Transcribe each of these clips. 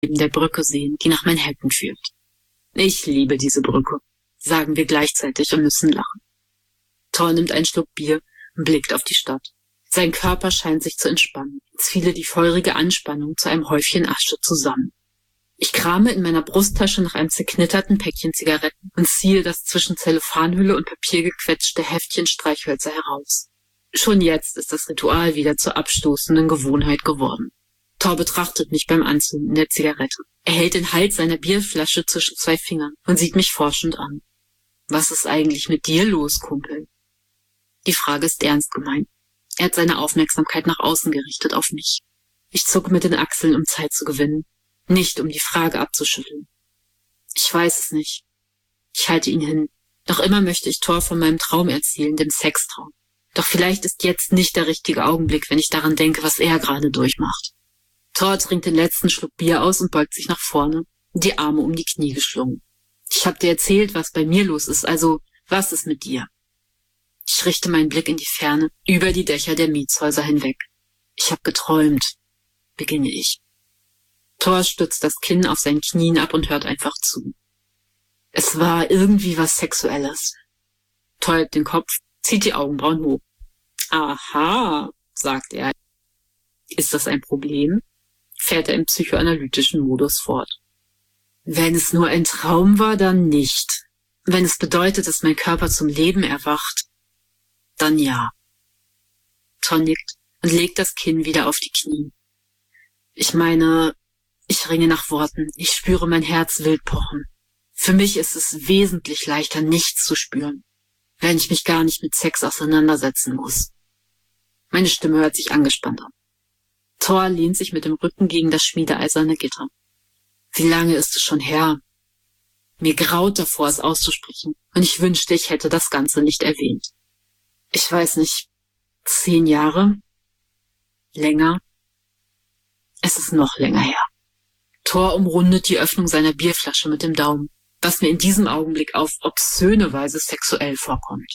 neben der Brücke sehen, die nach Manhattan führt. Ich liebe diese Brücke, sagen wir gleichzeitig und müssen lachen. Thor nimmt einen Schluck Bier und blickt auf die Stadt. Sein Körper scheint sich zu entspannen, als fiele die feurige Anspannung zu einem Häufchen Asche zusammen. Ich krame in meiner Brusttasche nach einem zerknitterten Päckchen Zigaretten und ziehe das zwischen Zellophanhülle und Papier gequetschte Heftchen Streichhölzer heraus. Schon jetzt ist das Ritual wieder zur abstoßenden Gewohnheit geworden. Thor betrachtet mich beim Anzünden der Zigarette. Er hält den Hals seiner Bierflasche zwischen zwei Fingern und sieht mich forschend an. Was ist eigentlich mit dir los, Kumpel? Die Frage ist ernst gemeint. Er hat seine Aufmerksamkeit nach außen gerichtet, auf mich. Ich zucke mit den Achseln, um Zeit zu gewinnen, nicht um die Frage abzuschütteln. Ich weiß es nicht. Ich halte ihn hin. Noch immer möchte ich Thor von meinem Traum erzählen, dem Sextraum. Doch vielleicht ist jetzt nicht der richtige Augenblick, wenn ich daran denke, was er gerade durchmacht. Thor trinkt den letzten Schluck Bier aus und beugt sich nach vorne, die Arme um die Knie geschlungen. Ich habe dir erzählt, was bei mir los ist, also was ist mit dir? Ich richte meinen Blick in die Ferne, über die Dächer der Mietshäuser hinweg. Ich habe geträumt, beginne ich. Thor stützt das Kinn auf seinen Knien ab und hört einfach zu. Es war irgendwie was Sexuelles. Thor hebt den Kopf, zieht die Augenbrauen hoch. Aha, sagt er. Ist das ein Problem? Fährt er im psychoanalytischen Modus fort. Wenn es nur ein Traum war, dann nicht. Wenn es bedeutet, dass mein Körper zum Leben erwacht, dann ja. Thor nickt und legt das Kinn wieder auf die Knie. Ich meine, ich ringe nach Worten. Ich spüre mein Herz wild pochen. Für mich ist es wesentlich leichter, nichts zu spüren, wenn ich mich gar nicht mit Sex auseinandersetzen muss. Meine Stimme hört sich angespannt an. Thor lehnt sich mit dem Rücken gegen das schmiedeeiserne Gitter. Wie lange ist es schon her? Mir graut davor, es auszusprechen, und ich wünschte, ich hätte das Ganze nicht erwähnt. Ich weiß nicht, 10 Jahre? Länger? Es ist noch länger her. Thor umrundet die Öffnung seiner Bierflasche mit dem Daumen, was mir in diesem Augenblick auf obszöne Weise sexuell vorkommt.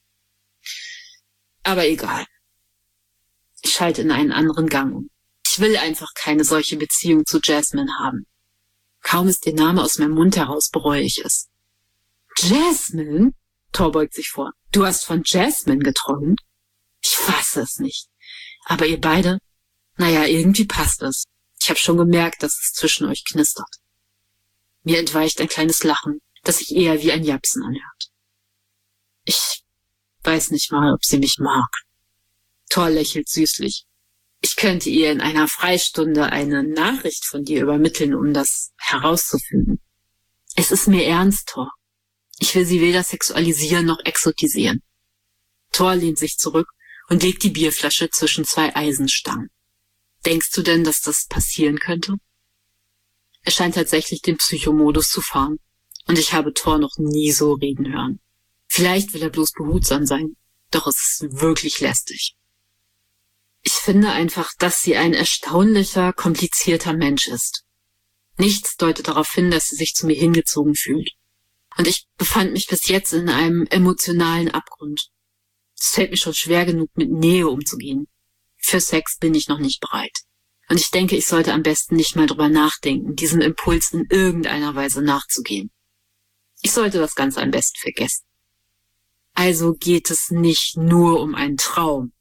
Aber egal. Ich schalte in einen anderen Gang um. Ich will einfach keine solche Beziehung zu Jasmine haben. Kaum ist ihr Name aus meinem Mund heraus, bereue ich es. Jasmine? Thor beugt sich vor. Du hast von Jasmine geträumt? Ich fasse es nicht. Aber ihr beide? Naja, irgendwie passt es. Ich habe schon gemerkt, dass es zwischen euch knistert. Mir entweicht ein kleines Lachen, das sich eher wie ein Japsen anhört. Ich weiß nicht mal, ob sie mich mag. Thor lächelt süßlich. Ich könnte ihr in einer Freistunde eine Nachricht von dir übermitteln, um das herauszufinden. Es ist mir ernst, Thor. Ich will sie weder sexualisieren noch exotisieren. Thor lehnt sich zurück und legt die Bierflasche zwischen zwei Eisenstangen. Denkst du denn, dass das passieren könnte? Er scheint tatsächlich den Psychomodus zu fahren, und ich habe Thor noch nie so reden hören. Vielleicht will er bloß behutsam sein, doch es ist wirklich lästig. Ich finde einfach, dass sie ein erstaunlicher, komplizierter Mensch ist. Nichts deutet darauf hin, dass sie sich zu mir hingezogen fühlt. Und ich befand mich bis jetzt in einem emotionalen Abgrund. Es fällt mir schon schwer genug, mit Nähe umzugehen. Für Sex bin ich noch nicht bereit. Und ich denke, ich sollte am besten nicht mal drüber nachdenken, diesem Impuls in irgendeiner Weise nachzugehen. Ich sollte das Ganze am besten vergessen. Also geht es nicht nur um einen Traum.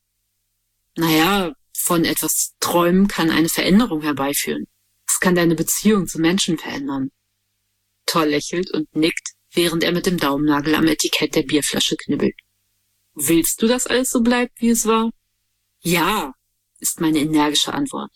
Naja, von etwas träumen kann eine Veränderung herbeiführen. Es kann deine Beziehung zu Menschen verändern. Thor lächelt und nickt, während er mit dem Daumennagel am Etikett der Bierflasche knibbelt. Willst du, dass alles so bleibt, wie es war? Ja, ist meine energische Antwort.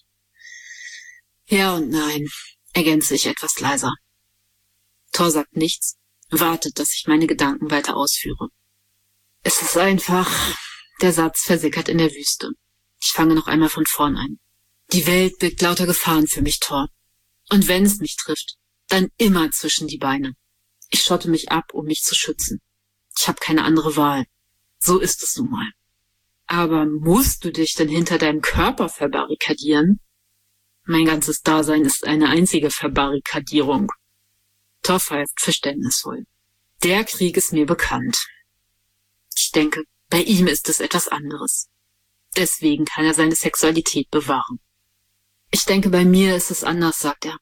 Ja und nein, ergänze ich etwas leiser. Thor sagt nichts, wartet, dass ich meine Gedanken weiter ausführe. Es ist einfach, der Satz versickert in der Wüste. Ich fange noch einmal von vorn an. Die Welt birgt lauter Gefahren für mich, Thor. Und wenn es mich trifft, dann immer zwischen die Beine. Ich schotte mich ab, um mich zu schützen. Ich habe keine andere Wahl. So ist es nun mal. Aber musst du dich denn hinter deinem Körper verbarrikadieren? Mein ganzes Dasein ist eine einzige Verbarrikadierung. Thor pfeift verständnisvoll. Der Krieg ist mir bekannt. Ich denke, bei ihm ist es etwas anderes. Deswegen kann er seine Sexualität bewahren. Ich denke, bei mir ist es anders, sagt er.